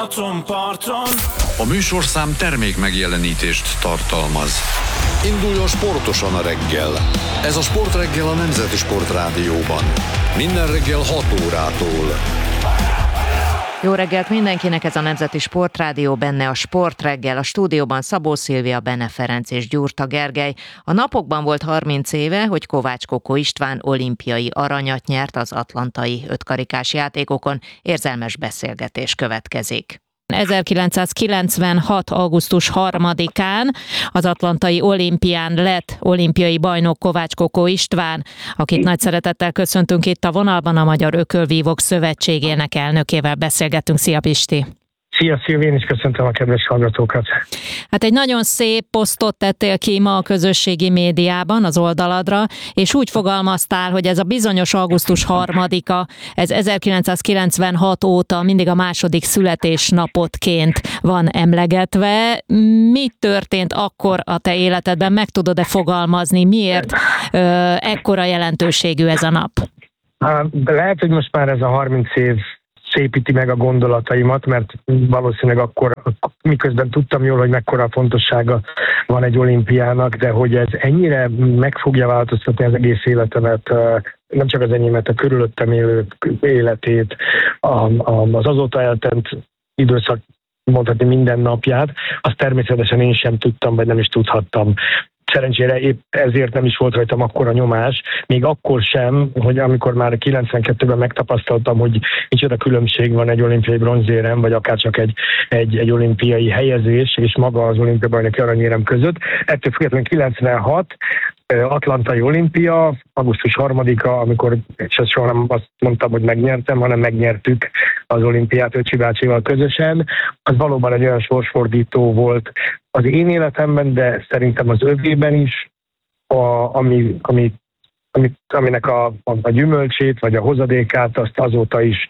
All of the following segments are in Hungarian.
Balatonparton. A műsorszám termék megjelenítést tartalmaz. Induljon sportosan a reggel. Ez a Sportreggel a Nemzeti Sportrádióban. Minden reggel 6 órától. Jó reggelt mindenkinek, ez a Nemzeti Sportrádió, benne a Sportreggel, a stúdióban Szabó Szilvia, Benne Ferenc és Gyurta Gergely. A napokban volt 30 éve, hogy Kovács Kokó István olimpiai aranyat nyert az atlantai ötkarikás játékokon. Érzelmes beszélgetés következik. 1996. augusztus 3-án az atlantai olimpián lett olimpiai bajnok Kovács Kokó István, akit nagy szeretettel köszöntünk itt a vonalban, a Magyar Ökölvívók Szövetségének elnökével beszélgetünk. Szia Pisti! Szia Szilvi, én is köszöntöm a kedves hallgatókat. Hát egy nagyon szép posztot tettél ki ma a közösségi médiában, az oldaladra, és úgy fogalmaztál, hogy ez a bizonyos augusztus 3-a, ez 1996 óta mindig a második születésnapotként van emlegetve. Mi történt akkor a te életedben? Meg tudod-e fogalmazni, miért ekkora jelentőségű ez a nap? Lehet, hogy most már ez a 30 év szépíti meg a gondolataimat, mert valószínűleg akkor, miközben tudtam jól, hogy mekkora fontossága van egy olimpiának, de hogy ez ennyire meg fogja változtatni az egész életemet, nem csak az enyémet, a körülöttem élők életét, az azóta eltelt időszak, mondhatni minden napját, azt természetesen én sem tudtam, vagy nem is tudhattam. Szerencsére épp ezért nem is volt rajtam akkora nyomás, még akkor sem, hogy amikor már 92-ben megtapasztaltam, hogy micsoda különbség van egy olimpiai bronzérem, vagy akár csak egy olimpiai helyezés, és maga az olimpiai bajnoki aranyérem között. Ettől függetlenül 96, atlantai olimpia, augusztus 3-a, amikor soha nem azt mondtam, hogy megnyertem, hanem megnyertük az olimpiát Öcsi bácsival közösen. Az valóban egy olyan sorsfordító volt az én életemben, de szerintem az övében is, aminek a gyümölcsét, vagy a hozadékát, azt azóta is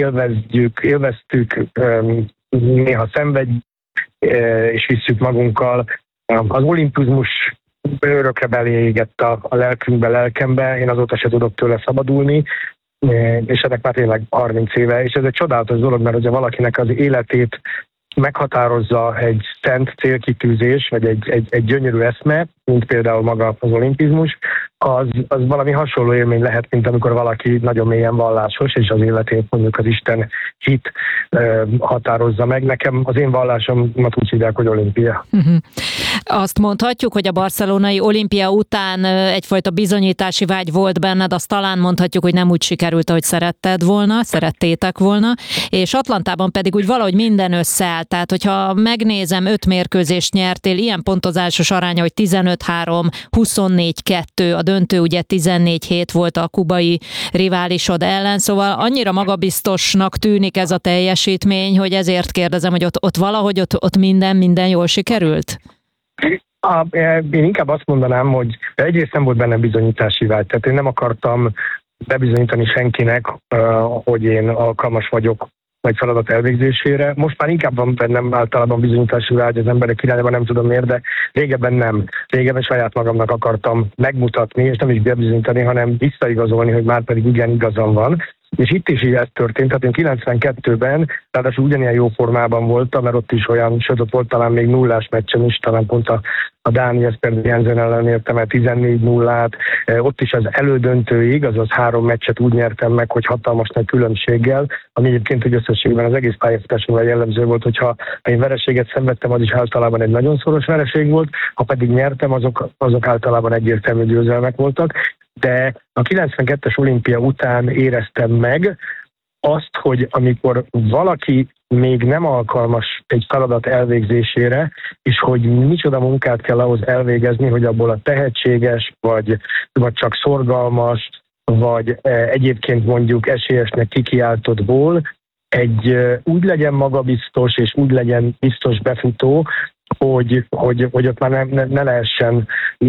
élveztük, néha szenvedjük, és visszük magunkkal. Az olimpizmus örökre beléégett a lelkünkbe, lelkembe, én azóta se tudok tőle szabadulni, és ennek már tényleg 30 éve, és ez egy csodálatos dolog, mert hogyha valakinek az életét meghatározza egy szent célkitűzés, vagy egy gyönyörű eszme, mint például maga az olimpizmus, az valami hasonló élmény lehet, mint amikor valaki nagyon mélyen vallásos, és az életét mondjuk az Isten hit határozza meg. Nekem az én vallásomat úgy hívják, hogy olimpia. Azt mondhatjuk, hogy a barcelonai olimpia után egyfajta bizonyítási vágy volt benned, azt talán mondhatjuk, hogy nem úgy sikerült, ahogy szerettétek volna, és Atlantában pedig úgy valahogy minden összeállt. Tehát, hogyha megnézem, 5 mérkőzést nyertél, ilyen pontozásos aránya, hogy 15-3, 24-2, a döntő ugye 14-7 volt a kubai riválisod ellen, szóval annyira magabiztosnak tűnik ez a teljesítmény, hogy ezért kérdezem, hogy ott valahogy ott minden jól sikerült? Én inkább azt mondanám, hogy egyrészt nem volt benne bizonyítási vágy, tehát én nem akartam bebizonyítani senkinek, hogy én alkalmas vagyok egy feladat elvégzésére. Most már inkább van bennem általában bizonyítási vágy az emberek irányában, nem tudom miért, de régebben nem. Régebben saját magamnak akartam megmutatni, és nem is bebizonyítani, hanem visszaigazolni, hogy már pedig igen, igazam van. És itt is így ez történt, tehát én 92-ben, ráadásul ugyanilyen jó formában voltam, mert ott is olyan, sőt ott volt talán még nullás meccsen is, talán pont a Dáni Jesper Jensen ellen értem el 14-0-át, ott is az elődöntőig, azaz 3 meccset úgy nyertem meg, hogy hatalmas nagy különbséggel, ami egyébként hogy összességben az egész pályafutásomra jellemző volt, hogyha én vereséget szenvedtem, az is általában egy nagyon szoros vereség volt, ha pedig nyertem, azok általában egyértelmű győzelmek voltak. De a 92-es olimpia után éreztem meg azt, hogy amikor valaki még nem alkalmas egy feladat elvégzésére, és hogy micsoda munkát kell ahhoz elvégezni, hogy abból a tehetséges, vagy csak szorgalmas, vagy egyébként mondjuk esélyesnek kikiáltottból úgy legyen magabiztos, és úgy legyen biztos befutó, hogy ott már ne lehessen,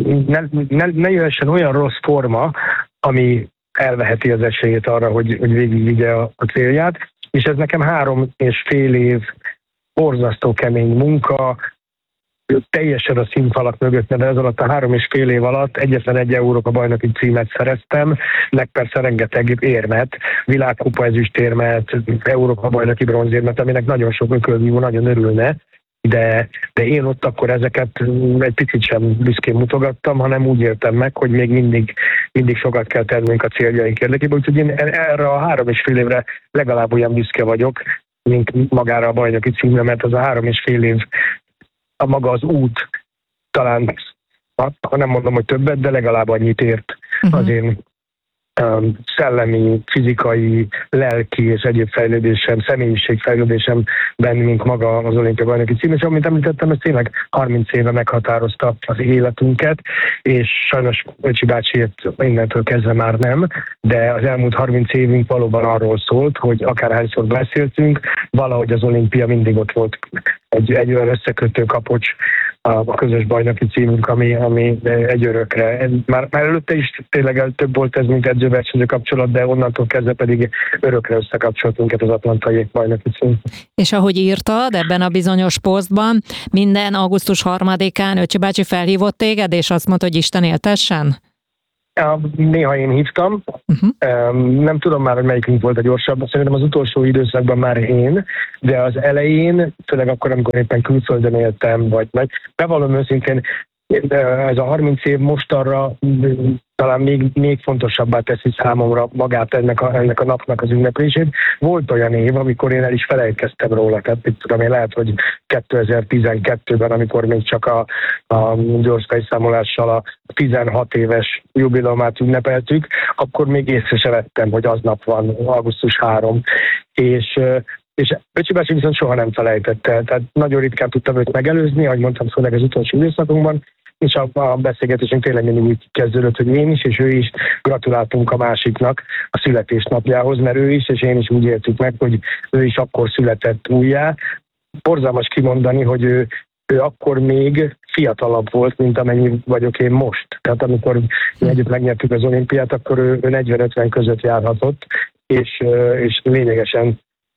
ne jöhessen olyan rossz forma, ami elveheti az esélyét arra, hogy végigvigye a célját. És ez nekem 3,5 év borzasztó kemény munka, teljesen a színfalak mögött, de ez alatt a 3,5 év alatt egyetlen egy Európa bajnoki címet szereztem, meg persze rengeteg érmet, világkupa ezüstérmet, Európa bajnoki bronzérmet, aminek nagyon sok ökölvívó nagyon örülne, de én ott akkor ezeket egy picit sem büszkén mutogattam, hanem úgy éltem meg, hogy még mindig sokat kell tennünk a céljaink érdekében, úgyhogy én erre a 3,5 évre legalább olyan büszke vagyok, mint magára a bajnoki címre, mert az a 3,5 év a maga az út talán, ha nem mondom, hogy többet, de legalább annyit ért az én szellemi, fizikai, lelki és egyéb fejlődésem, személyiségfejlődésemben, mint maga az olimpiai bajnoki cím. És amit említettem, ez tényleg 30 éve meghatározta az életünket, és sajnos Öcsi bácsiért innentől kezdve már nem, de az elmúlt 30 évünk valóban arról szólt, hogy akárhányszor beszéltünk, valahogy az olimpia mindig ott volt egy olyan összekötő kapocs, a közös bajnoki címünk, ami egy örökre. Már előtte is tényleg több volt ez, mint edzőversenyző kapcsolat, de onnantól kezdve pedig örökre összekapcsolt minket az atlantai bajnoki cím. És ahogy írtad ebben a bizonyos posztban, minden augusztus 3-án Öcsi bácsi felhívott téged, és azt mondta, hogy Isten éltessen? Néha én hívtam. Nem tudom már, hogy melyikünk volt a gyorsabb. Szerintem az utolsó időszakban már én, de az elején, főleg akkor, amikor éppen külföldön éltem, vagy bevallom őszintén, ez a 30 év mostanra talán még fontosabbá teszi számomra magát ennek a napnak az ünneplését. Volt olyan év, amikor én el is felejtkeztem róla. Tehát itt tudom én, lehet, hogy 2012-ben, amikor még csak a gyors fejszámolással a 16 éves jubileumát ünnepeltük, akkor még észre se vettem, hogy aznap van, augusztus 3. És Öcsi bácsi viszont soha nem felejtette. Tehát nagyon ritkán tudtam őt megelőzni, ahogy mondtam, főleg az utolsó időszakunkban, és a beszélgetésünk tényleg mindig úgy kezdődött, hogy én is, és ő is gratuláltunk a másiknak a születésnapjához, mert ő is, és én is úgy éltük meg, hogy ő is akkor született újjá. Borzalmas kimondani, hogy ő akkor még fiatalabb volt, mint amennyi vagyok én most. Tehát amikor mi együtt megnyertük az olimpiát, akkor ő 40-50 között járhatott, és lényegesen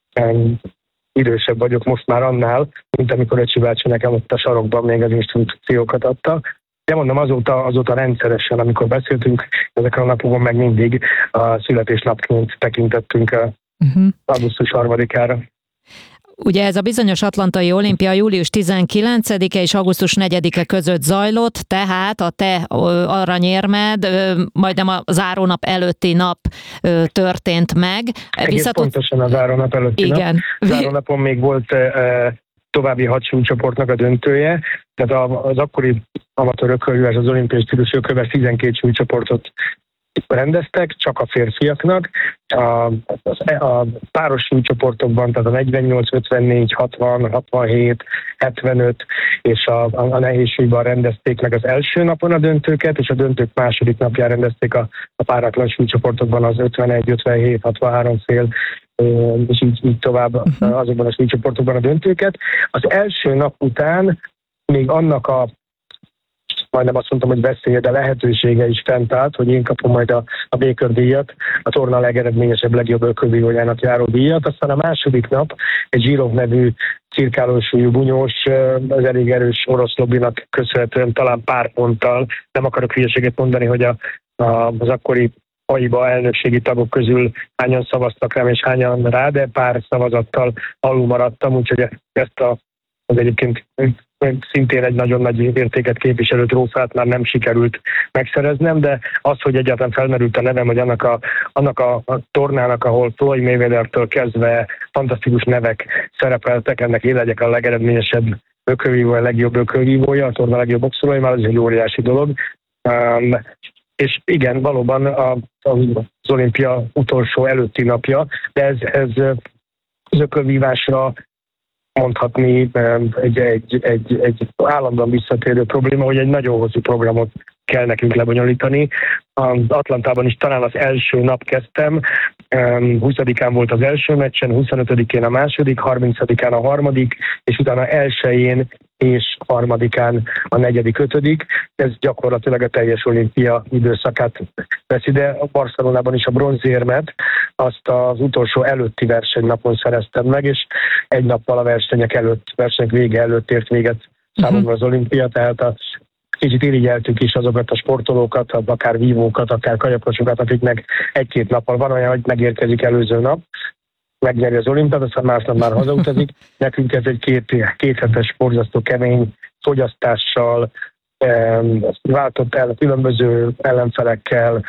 idősebb vagyok most már annál, mint amikor Öcsi bácsi nekem ott a sarokban még az instrukciókat adta. De mondom, azóta rendszeresen, amikor beszéltünk, ezekre a napokon meg mindig a születésnapként tekintettünk augusztus 3-ára. Ugye ez a bizonyos atlantai olimpia július 19-e és augusztus 4-e között zajlott, tehát a te aranyérmed majdnem a zárónap előtti nap történt meg. Pontosan a zárónap előtti nap. Zárónapon még volt további 6 súlycsoportnak a döntője, tehát az akkori amatőr ökölvívás, az olimpiai stílusú ökölvívás 12 súlycsoportot rendeztek, csak a férfiaknak. A páros súlycsoportokban, tehát a 48, 54, 60, 67, 75 és a nehézségben rendezték meg az első napon a döntőket, és a döntők második napján rendezték a páratlan súlycsoportokban az 51, 57, 63 fél, és így tovább azokban a súlycsoportokban a döntőket. Az első nap után még annak majdnem azt mondtam, hogy veszélye, de lehetősége is fent állt, hogy én kapom majd a Baker díjat, a torna legeredményesebb, legjobb ökölvívójának járó díjat. Aztán a második nap egy Zsirov nevű cirkálósúlyú bunyós, az elég erős orosz lobbinak köszönhetően talán pár ponttal, nem akarok hülyeséget mondani, hogy az akkori AIBA elnökségi tagok közül hányan szavaztak rám és hányan rá, de pár szavazattal alul maradtam, úgyhogy ezt az egyébként szintén egy nagyon nagy értéket képviselő trófeát már nem sikerült megszereznem, de az, hogy egyáltalán felmerült a nevem, hogy annak a tornának, ahol Floyd Mayweather-től kezdve fantasztikus nevek szerepeltek, ennek én legyek a legeredményesebb ökölvívó, a legjobb ökölvívója, a torna legjobb boxolója, már ez egy óriási dolog. És igen, valóban az olimpia utolsó előtti napja, de ez az ökölvívásra mondhatni egy állandóan visszatérő probléma, hogy egy nagyon hosszú programot kell nekünk lebonyolítani. Az Atlantában is talán az első nap kezdtem, 20-án volt az első meccsen, 25-én a második, 30-án a harmadik, és utána 1-én és 3-án a 4., 5. Ez gyakorlatilag a teljes olimpia időszakát veszi, de a Barcelonában is a bronzérmet azt az utolsó előtti versenynapon szereztem meg, és egy nappal a versenyek vége előtt ért véget számomra az olimpia, tehát kicsit irigyeltük is azokat a sportolókat, akár vívókat, akár kagyakosokat, akiknek egy-két nappal van olyan, hogy megérkezik előző nap, megnyeri az olimpiát, aztán másnap már hazautazik. Nekünk ez egy két hetes borzasztó kemény fogyasztással, váltott el különböző ellenfelekkel,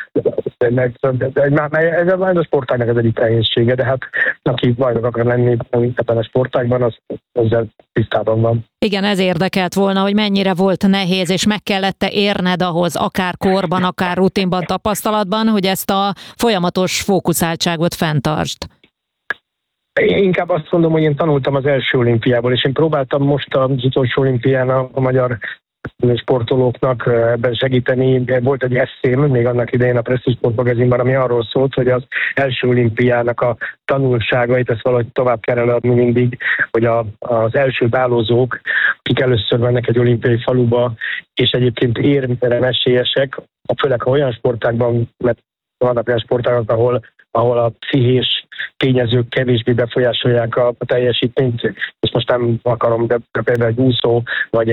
ez a sportágnak az egyik nehézsége, de hát aki bajnok akar lenni ebben a sportágban, az ezzel tisztában van. Igen, ez érdekelt volna, hogy mennyire volt nehéz, és meg kellett érned ahhoz, akár korban, akár rutinban, tapasztalatban, hogy ezt a folyamatos fókuszáltságot fenntartsd. Én inkább azt mondom, hogy én tanultam az első olimpiából, és én próbáltam most az utolsó olimpián a magyar sportolóknak ebben segíteni. Volt egy eszém még annak idején a Prestige Sport magazinban, ami arról szólt, hogy az első olimpiának a tanulságait, ezt valahogy tovább kell adni mindig, hogy az első bálózók, akik először mennek egy olimpiai faluba, és egyébként érmre esélyesek, főleg olyan sportákban, mert vannak olyan sportágok, ahol a pszichés tényezők kevésbé befolyásolják a teljesítményt, és most nem akarom, de például egy úszó, vagy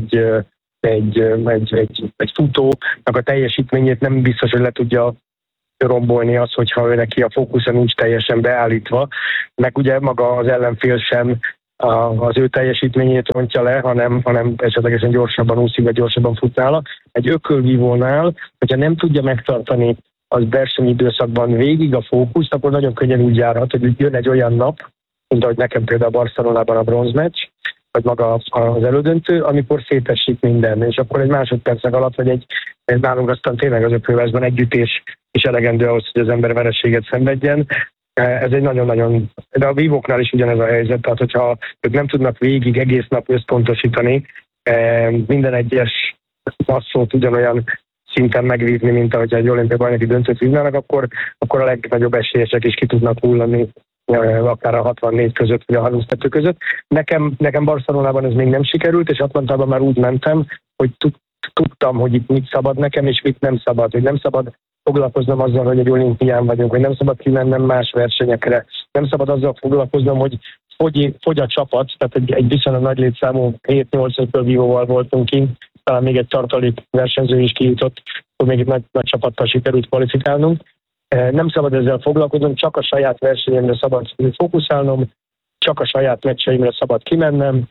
egy futónak a teljesítményét nem biztos, hogy le tudja rombolni az, hogyha ő neki a fókusza nincs teljesen beállítva, meg ugye maga az ellenfél sem az ő teljesítményét rontja le, hanem esetlegesen gyorsabban úszik, vagy gyorsabban fut nála. Egy ökölvívónál, hogyha nem tudja megtartani az versenyidőszakban végig a fókuszt, akkor nagyon könnyen úgy járhat, hogy jön egy olyan nap, mint ahogy nekem például Barcelonában a bronzmeccs, vagy maga az elődöntő, amikor szétesik minden, és akkor egy másodpercek alatt, vagy egy nálunk aztán tényleg az ökölvívásban egy ütés is elegendő ahhoz, hogy az ember vereséget szenvedjen. Ez egy nagyon-nagyon, de a vívóknál is ugyanez a helyzet, tehát hogyha ők nem tudnak végig egész nap összpontosítani, minden egyes passzót ugyanolyan szinten megvízni, mint ahogy egy olimpiai bajnoki döntőt vívnának, akkor a legnagyobb esélyesek is ki tudnak hullani, akár a 64 között, vagy a 32 között. Nekem Barcelonában ez még nem sikerült, és Atlantában már úgy mentem, hogy tudtam, hogy itt mit szabad nekem, és mit nem szabad. Hogy nem szabad foglalkoznom azzal, hogy egy olimpián vagyunk, hogy nem szabad kimennem más versenyekre. Nem szabad azzal foglalkoznom, hogy fogy a csapat, tehát egy viszonylag nagy létszámú 7-8 ökölvívóval voltunk kint, talán még egy tartalék versenyző is kijutott, hogy még egy nagy csapattal sikerült kvalifikálnunk. Nem szabad ezzel foglalkoznom, csak a saját versenyemre szabad fókuszálnom, csak a saját meccseimre szabad kimennem.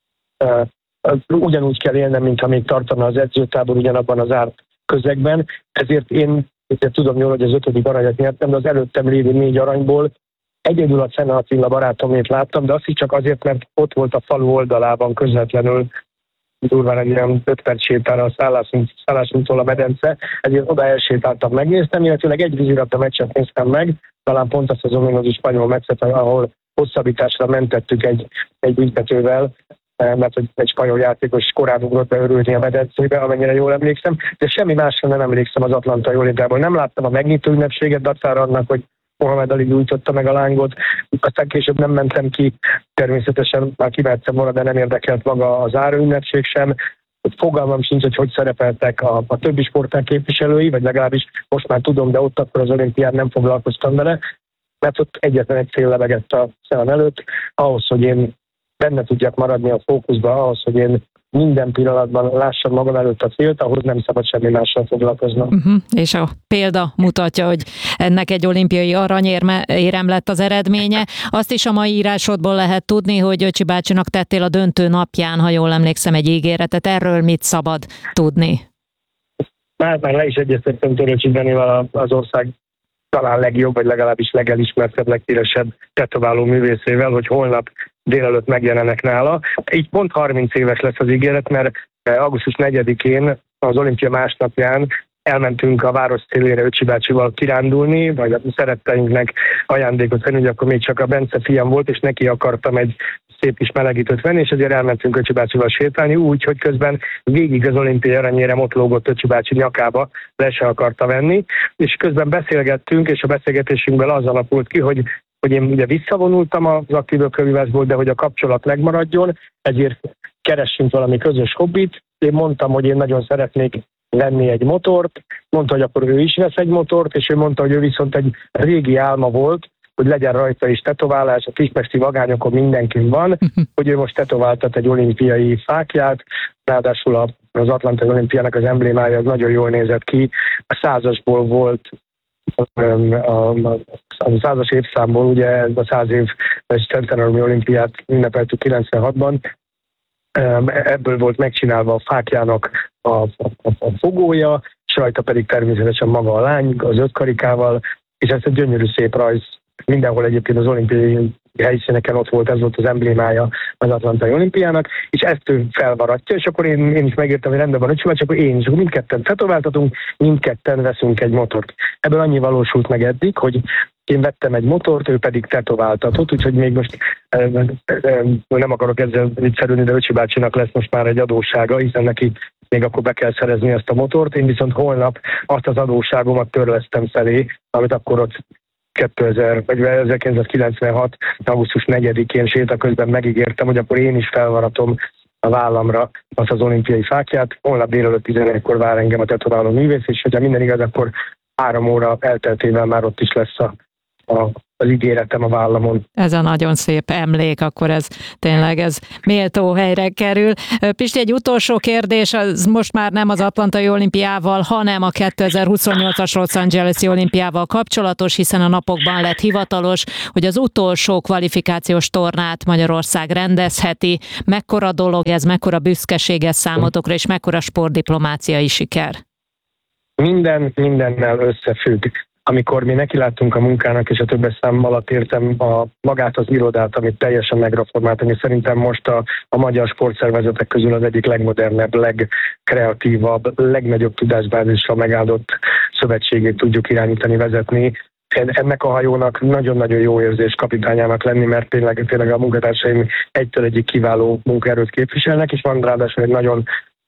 Ugyanúgy kell élnem, mint amíg tartana az edzőtábor ugyanabban az zárt közegben. Ezért én tudom jól, hogy az 5. aranyat nyertem, de az előttem lévő 4 aranyból egyedül a Cena Attila barátomét láttam, de azt is csak azért, mert ott volt a falu oldalában közvetlenül, durván egy olyan 5 perc sétára a szállásunktól a medence, ezért oda elsétáltam, megnéztem, illetőleg egy vízirabda meccset néztem meg, talán pont azt az ominózus spanyol meccset, ahol hosszabbításra mentettük egy büntetővel, mert egy spanyol játékos korán ugrott be örülni a medencébe, amennyire jól emlékszem, de semmi másra nem emlékszem az atlantai olimpiából. Nem láttam a megnyitó ünnepséget, dacára annak, hogy Mohamed Ali gyújtotta meg a lángot, aztán később nem mentem ki, természetesen már kimehettem volna, de nem érdekelt maga az záróünnepség sem. Fogalmam sincs, hogy szerepeltek a többi sportág képviselői, vagy legalábbis most már tudom, de ott akkor az olimpián nem foglalkoztam vele, mert ott egyetlen egy cél lebegett a szemem előtt, ahhoz, hogy én benne tudjak maradni a fókuszba, ahhoz, hogy én minden pillanatban lássam magam előtt a célt, ahhoz nem szabad semmi mással foglalkoznom. És a példa mutatja, hogy ennek egy olimpiai aranyérem lett az eredménye. Azt is a mai írásodból lehet tudni, hogy Öcsi bácsinak tettél a döntő napján, ha jól emlékszem, egy ígéretet. Erről mit szabad tudni? Hát már le is egyeztettem Töröcsi Danival, az ország talán legjobb, vagy legalábbis legelismertebb, leghíresebb tetováló művészével, hogy holnap délelőtt megjelenek nála. Így pont 30 éves lesz az ígéret, mert augusztus 4-én az olimpia másnapján elmentünk a város szélére Öcsi bácsival kirándulni, vagy a szeretteinknek ajándékot venni, hogy akkor még csak a Bence fiam volt, és neki akartam egy szép kis melegítőt venni, és ezért elmentünk Öcsi bácsival sétálni, úgy, hogy közben végig az olimpiai aranyérem ott lógott Öcsi bácsi nyakába, le se akarta venni, és közben beszélgettünk, és a beszélgetésünkből az alakult ki, hogy én ugye visszavonultam az aktív ökölvívásból, de hogy a kapcsolat megmaradjon, ezért keressünk valami közös hobbit. Én mondtam, hogy én nagyon szeretnék venni egy motort, mondta, hogy akkor ő is vesz egy motort, és ő mondta, hogy ő viszont egy régi álma volt, hogy legyen rajta is tetoválás, a kismesti vagányokon mindenkin van, hogy ő most tetováltat egy olimpiai fáklyát, ráadásul az Atlantai Olimpiának az emblémája az nagyon jól nézett ki, a 100-asból volt, a 100-as évszámból, ugye a 100 év Centenary olimpiát ünnepeltük 96-ban, ebből volt megcsinálva a fáklyának a fogója, és rajta pedig természetesen maga a lány az 5 karikával, és ez egy gyönyörű szép rajz. Mindenhol egyébként az olimpiai helyszíneken ott volt, ez volt az emblémája az Atlantai Olimpiának, és ezt ő felvaratja, és akkor én is megértem, hogy rendben van, hogy csak akkor én is, mindketten tetováltatunk, mindketten veszünk egy motort. Ebből annyi valósult meg eddig, hogy én vettem egy motort, ő pedig tetováltatott, úgyhogy még most nem akarok ezzel viccelődni, de Öcsi bácsinak lesz most már egy adóssága, hiszen neki még akkor be kell szerezni ezt a motort. Én viszont holnap azt az adósságomat törlesztem felé, amit akkor ott 1996. augusztus 4-én séta közben megígértem, hogy akkor én is felvaratom a vállamra azt az olimpiai fáklyát. Holnap délelőtt 11-kor vár engem a tetováló művész, és hogyha minden igaz, akkor 3 óra elteltével már ott is lesz az ígéretem a vállamon. Ez a nagyon szép emlék, akkor ez tényleg méltó helyre kerül. Pisti, egy utolsó kérdés, az most már nem az Atlantai Olimpiával, hanem a 2028-as Los Angeles-i olimpiával kapcsolatos, hiszen a napokban lett hivatalos, hogy az utolsó kvalifikációs tornát Magyarország rendezheti. Mekkora dolog ez, mekkora büszkeség ez számotokra, és mekkora sportdiplomáciai siker? Mindennel összefügg. Amikor mi nekiláttunk a munkának, és a többes szám alatt értem magát az irodát, amit teljesen megreformáltam, és szerintem most a magyar sportszervezetek közül az egyik legmodernebb, legkreatívabb, legnagyobb tudásbázisra megáldott szövetségét tudjuk irányítani, vezetni. Ennek a hajónak nagyon-nagyon jó érzés kapitányának lenni, mert tényleg a munkatársaim egytől egyik kiváló munkaerőt képviselnek, és van ráadásul egy nagyon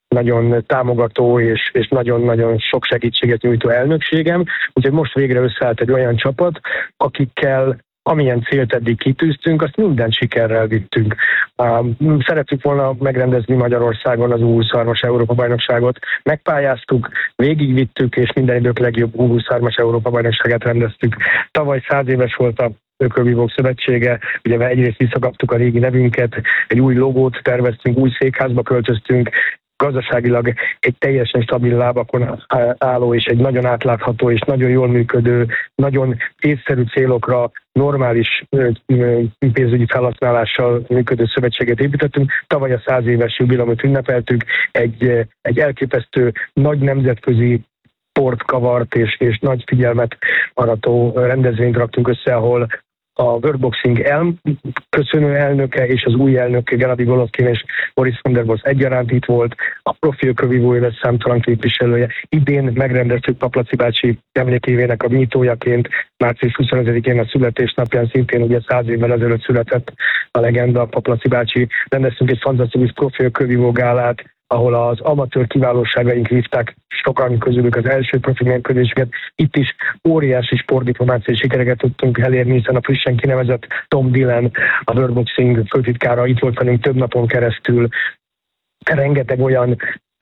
támogató és nagyon-nagyon sok segítséget nyújtó elnökségem, úgyhogy most végre összeállt egy olyan csapat, akikkel amilyen célt eddig kitűztünk, azt minden sikerrel vittünk. Szerettük volna megrendezni Magyarországon az U23-as Európa-bajnokságot, megpályáztuk, végigvittük, és minden idők legjobb U23-as Európa-bajnokságát rendeztük. Tavaly 100 éves volt a Ökölvívók Szövetsége, ugye egyrészt visszakaptuk a régi nevünket, egy új logót terveztünk, új székházba költöztünk, gazdaságilag egy teljesen stabil lábakon álló és egy nagyon átlátható és nagyon jól működő, nagyon észszerű célokra normális pénzügyi felhasználással működő szövetséget építettünk. Tavaly a 100 éves jubileumot ünnepeltük, egy elképesztő nagy nemzetközi sportkavart és nagy figyelmet arató rendezvényt raktunk össze, ahol a Worldboxing köszönő elnöke és az új elnök Gennady Golovkin és Boris von der Bos egyaránt itt volt, a profi ökölvívó élet számtalan képviselője. Idén megrendeztük Paplaci bácsi emlékévének a nyitójaként, március 25-én a születésnapján, szintén ugye 100 évvel ezelőtt született a legenda, Paplaci bácsi. Rendeztünk egy fantasztikus profi ökölvívó gálát, ahol az amatőr kiválóságaink vívták sokan közülük az első profi mérkőzéseket. Itt is óriási sportdiplomáciai sikereket tudtunk elérni, hiszen a frissen kinevezett Tom Dillon, a Worldboxing főtitkára itt volt velünk több napon keresztül. Rengeteg olyan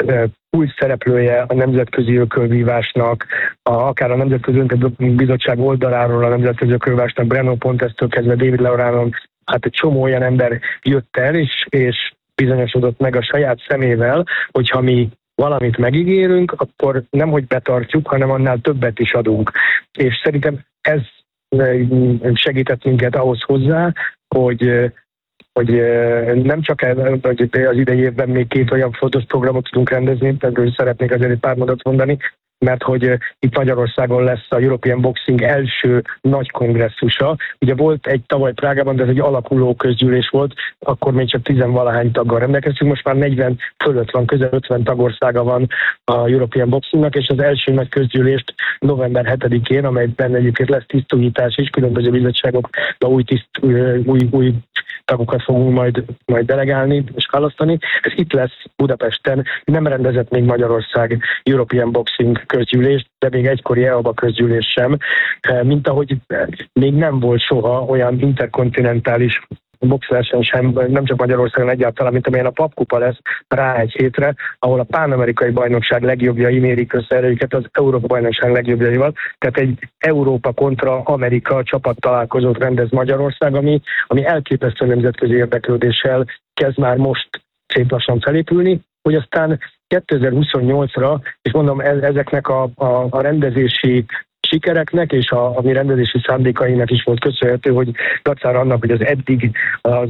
új szereplője a nemzetközi ökölvívásnak, akár a Nemzetközi Bizottság oldaláról a nemzetközi ökölvívásnak, Breno Pontestől kezdve David Leoranon, hát egy csomó olyan ember jött el, és bizonyosodott meg a saját szemével, hogyha mi valamit megígérünk, akkor nemhogy betartjuk, hanem annál többet is adunk. És szerintem ez segített minket ahhoz hozzá, hogy nem csak az idei évben még 2 olyan fontos programot tudunk rendezni, tehát szeretnék azért egy pár mondatot mondani, mert hogy itt Magyarországon lesz a European Boxing első nagy kongresszusa. Ugye volt egy tavaly Prágában, de ez egy alakuló közgyűlés volt, akkor még csak 10-valahány taggal rendelkeztünk, most már 40 fölött van, közel 50 tagországa van a European Boxingnak, és az első nagy közgyűlést november 7-én, amelyben egyébként lesz tisztújítás is, különböző bizottságokba új tagokat fogunk majd delegálni és választani. Ez itt lesz Budapesten, nem rendezett még Magyarország European Boxing közgyűlést, de még egykori EABA közgyűlés sem, mint ahogy még nem volt soha olyan interkontinentális boxverseny sem, nem csak Magyarországon egyáltalán, mint amilyen a papkupa lesz rá egy hétre, ahol a pánamerikai bajnokság legjobbjai mérik össze erejüket az Európa bajnokság legjobbjaival. Tehát egy Európa kontra Amerika csapat találkozót rendez Magyarország, ami elképesztő nemzetközi érdeklődéssel kezd már most szép lassan felépülni, hogy aztán 2028-ra, és mondom, ezeknek a rendezési sikereknek és a mi rendezési szándékainak is volt köszönhető, hogy dacára annak, hogy az eddig az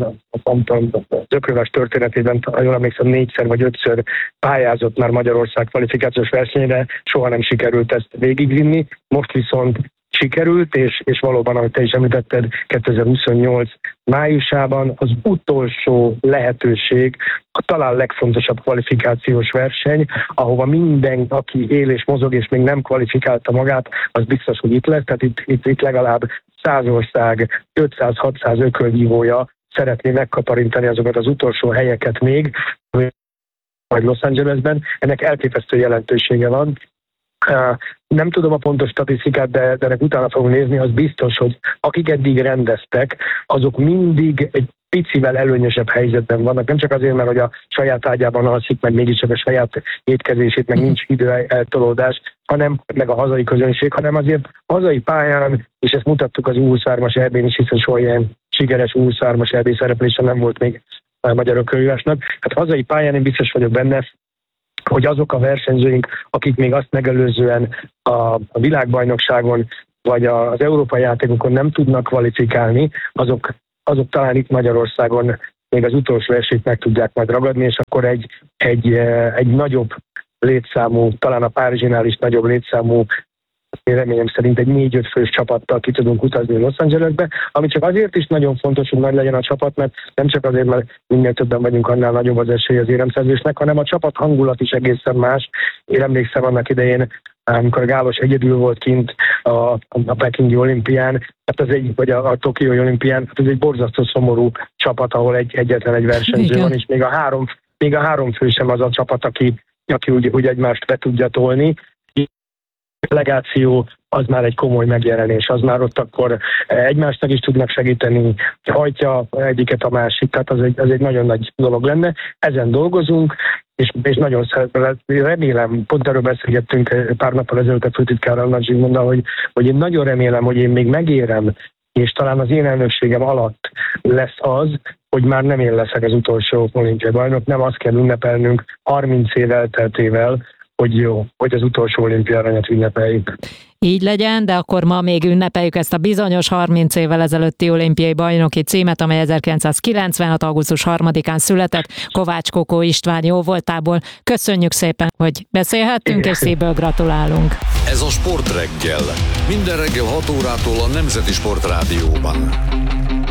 ökrövás történetében, jól emlékszem, 4-szer vagy 5-ször pályázott már Magyarország kvalifikációs versenyre, soha nem sikerült ezt végigvinni, most viszont sikerült, és valóban, ahogy te is említetted, 2028 májusában az utolsó lehetőség, a talán legfontosabb kvalifikációs verseny, ahova minden, aki él és mozog, és még nem kvalifikálta magát, az biztos, hogy itt lesz. Tehát itt legalább 100 ország, 500-600 ökölvívója szeretné megkaparintani azokat az utolsó helyeket még, vagy Los Angelesben. Ennek elképesztő jelentősége van. Nem tudom a pontos statisztikát, de ennek utána fogunk nézni, az biztos, hogy akik eddig rendeztek, azok mindig egy picivel előnyösebb helyzetben vannak. Nem csak azért, mert hogy a saját ágyában alszik, meg mégiscsak a saját étkezését, meg nincs időeltolódás, hanem meg a hazai közönség, hanem azért a hazai pályán, és ezt mutattuk az U23-as EB-n is, hiszen soha ilyen sikeres U23-as EB szereplése nem volt még a magyar ökölvívásnak. Hát hazai pályán én biztos vagyok benne, hogy azok a versenyzőink, akik még azt megelőzően a világbajnokságon vagy az európai játékokon nem tudnak kvalifikálni, azok talán itt Magyarországon még az utolsó esélyt meg tudják majd ragadni, és akkor egy nagyobb létszámú, talán a Párizsinál is nagyobb létszámú, én reményem szerint egy 4-5 fős csapattal ki tudunk utazni Los Angelesbe, ami csak azért is nagyon fontos, hogy nagy legyen a csapat, mert nem csak azért, mert minél többen vagyunk, annál nagyobb az esély az éremszerzésnek, hanem a csapat hangulat is egészen más. Én emlékszem annak idején, amikor a Gálos egyedül volt kint a Pekingi olimpián, vagy a Tokiói olimpián, ez egy borzasztó szomorú csapat, ahol egyetlen egy versenyző van, és még a három fő sem az a csapat, aki úgy egymást be tudja tolni. Delegáció az már egy komoly megjelenés, az már ott akkor egymásnak is tudnak segíteni, hajtja egyiket a másik, tehát az egy nagyon nagy dolog lenne. Ezen dolgozunk, és nagyon remélem, pont erről beszélgettünk pár nappal ezelőtt a főtitkárral Nagy Zsigmonddal, hogy én nagyon remélem, hogy én még megérem, és talán az én elnökségem alatt lesz az, hogy már nem én leszek az utolsó olimpiai bajnok, nem azt kell ünnepelnünk 30 év elteltével, hogy jó, hogy az utolsó olimpiai aranyat ünnepeljük. Így legyen, de akkor ma még ünnepeljük ezt a bizonyos 30 évvel ezelőtti olimpiai bajnoki címet, amely 1996. augusztus 3-án született Kovács Kokó István jóvoltából. Köszönjük szépen, hogy beszélhettünk, és szívből gratulálunk. Ez a Sportreggel. Minden reggel 6 órától a Nemzeti Sportrádióban.